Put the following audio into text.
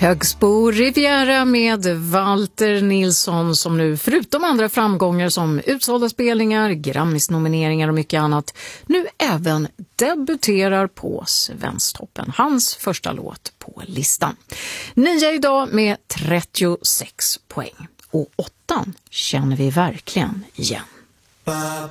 Högsbo Riviera med Walter Nilsson som nu förutom andra framgångar som utsålda spelningar, Grammis-nomineringar och mycket annat nu även debuterar på Svensktoppen. Hans första låt på listan. 9 idag med 36 poäng. Och 8 känner vi verkligen igen.